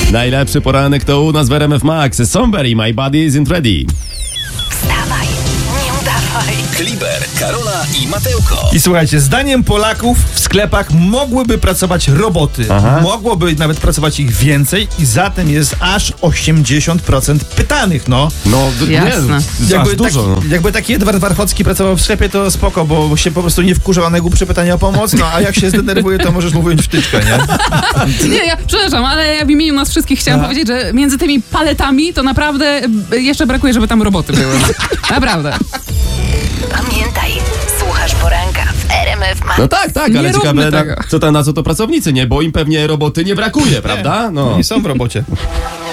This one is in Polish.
Najlepszy poranek to u nas w RMF Max. Somebody, my body isn't ready. Wstawaj, nie udawaj. Kliber, Karola i Mateuko. I słuchajcie, zdaniem Polaków w sklepach mogłyby pracować roboty. Aha. Mogłoby nawet pracować ich więcej i zatem jest aż 80% pytanych, no. No, Jasne. nie, aż dużo. No. Jakby taki Edward Warchocki pracował w sklepie, to spoko, bo się po prostu nie wkurzał na głupsze pytania o pomoc, no a jak się zdenerwuje, to możesz mu wyjąć wtyczkę, nie? Nie, ja przepraszam, ale ja w imieniu nas wszystkich chciałam powiedzieć, że między tymi paletami to naprawdę jeszcze brakuje, żeby tam roboty były. Naprawdę. Pamiętaj, słuchasz poranka w RMF Max. No tak, ale Nie ciekawe róbmy tego. na co to pracownicy, nie? Bo im pewnie roboty nie brakuje, prawda? No. Nie są w robocie.